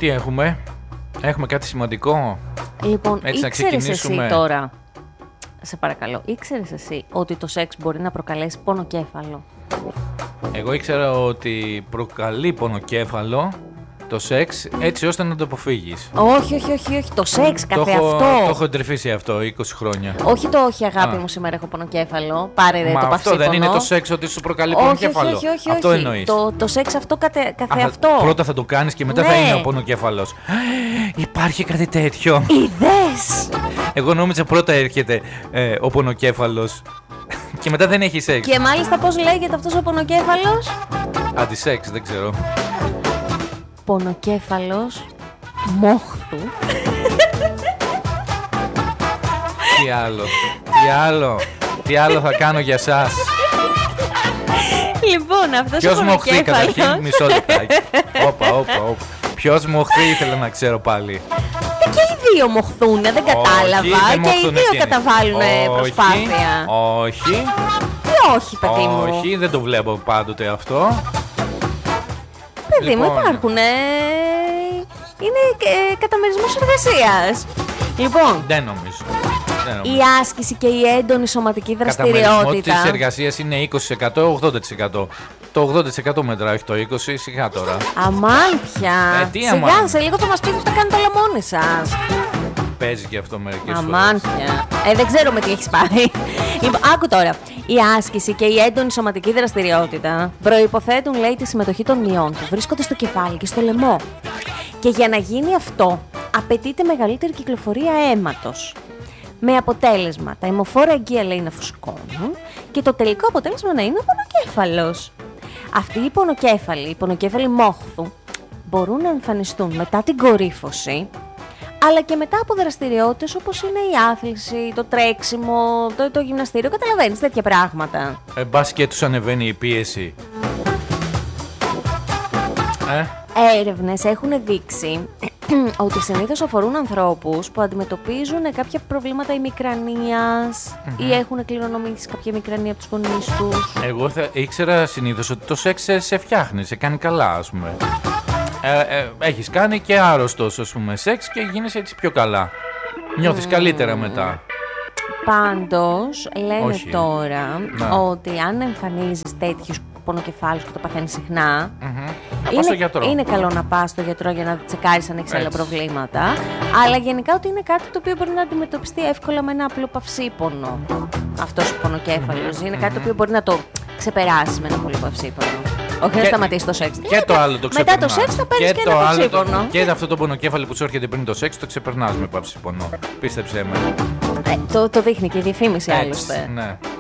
Τι έχουμε? Έχουμε κάτι σημαντικό? Λοιπόν, Έτσι, ήξερες εσύ τώρα, σε παρακαλώ, ήξερες εσύ ότι το σεξ μπορεί να προκαλέσει πονοκέφαλο? Εγώ ήξερα ότι προκαλεί πονοκέφαλο το σεξ έτσι ώστε να το αποφύγεις. Όχι. Το σεξ καθεαυτό. Το έχω εντρυφήσει αυτό 20 χρόνια. Όχι το όχι, αγάπη μου, σήμερα έχω πονοκέφαλο. Πάρε ρε το παυσίπονο. Αυτό δεν είναι το σεξ ότι σου προκαλεί πονοκέφαλο? Όχι. Αυτό εννοείς? Το σεξ αυτό καθεαυτό. Πρώτα θα το κάνεις και μετά θα είναι ο πονοκέφαλος. Υπάρχει κάτι τέτοιο? Είδες? Εγώ νόμιζα πρώτα έρχεται ο πονοκέφαλος και μετά δεν έχει σεξ. Και μάλιστα πώς λέγεται αυτός ο πονοκέφαλος? Αντισεξ, δεν ξέρω. Πονοκέφαλος μόχθου. Τι άλλο θα κάνω για σας? Λοιπόν, αυτός ποιος ο πονοκέφαλος... μοχθεί καταρχήν? Μισό λεπτάκι. Όπα. Ποιος μοχθεί ήθελα να ξέρω πάλι. Και οι δύο μοχθούν, δεν κατάλαβα. Και οι δύο καταβάλουν προσπάθεια. Όχι. Όχι, παιδί μου. Όχι, δεν το βλέπω πάντοτε αυτό. Παιδί μου, υπάρχουν. Είναι καταμερισμός εργασίας. Λοιπόν, δεν νομίζω. Η άσκηση και η έντονη σωματική δραστηριότητα. Καταμερισμό της εργασίας είναι 20%, 80%. Το 80% μετράει, όχι το 20%, σιγά τώρα. Αμάν πια. Σιγά, σε λίγο θα μας πείτε ότι τα κάνετε όλα μόνοι σας. Παίζει και αυτό μερικές φορές. Αμάν πια. Δεν ξέρω με τι έχεις πάει. Λοιπόν, άκου τώρα. Η άσκηση και η έντονη σωματική δραστηριότητα προϋποθέτουν, λέει, τη συμμετοχή των μειών που βρίσκονται στο κεφάλι και στο λαιμό. Και για να γίνει αυτό, απαιτείται μεγαλύτερη κυκλοφορία αίματος. Με αποτέλεσμα τα αιμοφόρα εγκία, λέει, να φουσκώνουν και το τελικό αποτέλεσμα να είναι ο πονοκέφαλος. Αυτοί οι πονοκέφαλοι μόχθου μπορούν να εμφανιστούν μετά την κορύφωση, αλλά και μετά από δραστηριότητες όπως είναι η άθληση, το τρέξιμο, το γυμναστήριο, καταλαβαίνεις, τέτοια πράγματα. Μπας και τους ανεβαίνει η πίεση. Έρευνες έχουν δείξει ότι συνήθως αφορούν ανθρώπους που αντιμετωπίζουν κάποια προβλήματα ημικρανίας ή έχουν κληρονομήσει κάποια ημικρανία από τους γονείς τους. Εγώ ήξερα συνήθως ότι το σεξ σε φτιάχνει, σε κάνει καλά, ας πούμε. Έχεις κάνει και άρρωστος, ας πούμε, σεξ και γίνεσαι έτσι πιο καλά. Νιώθεις καλύτερα μετά. Πάντως, λένε τώρα ότι αν εμφανίζεις τέτοιους πονοκεφάλους και το παθαίνεις συχνά, είναι καλό να πας στο γιατρό για να τσεκάρεις αν έχεις άλλα προβλήματα. Αλλά γενικά ότι είναι κάτι το οποίο μπορεί να αντιμετωπιστεί εύκολα με ένα απλό παυσίπονο. Αυτός ο πονοκέφαλος είναι κάτι το οποίο μπορεί να το ξεπεράσεις με ένα πολύ παυσίπονο. Όχι να σταματήσει το σεξ. Και το άλλο το ξεπερνάς. Μετά το σεξ θα παίρνεις και ένα παυσίπονο. Και αυτό το πονοκέφαλο που σου έρχεται πριν το σεξ το ξεπερνάς με παυσίπονο. Πίστεψέ με. Το δείχνει και η διαφήμιση άλλωστε. Ναι.